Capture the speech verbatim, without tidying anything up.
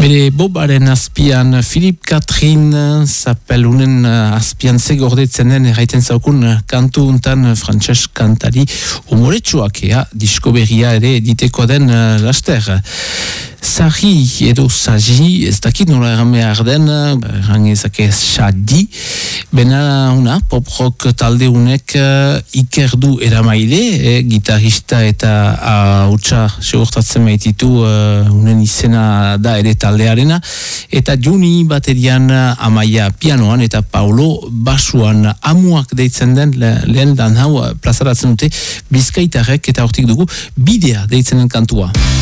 Bere bobaren azpian Philip Catherine zapelunen azpian zegordetzen den erraiten zaukun kantu untan frantses kantari umoretsuak ea disko berria ere editeko den laster. Sarri edo Saji, ez dakit nola erran behar den, erran ezake Sadi, bena una pop rock talde unek ikerdu eramaile, eh, gitarista eta hautsa segurtatzen baititu uh, unen izena da ere taldearena, eta Juni baterian, Amaia pianoan eta Paulo basuan amuak deitzen den le, lehen dan hau plazaratzen dute Bizkaitarrek eta hortik dugu bidea deitzen den kantua.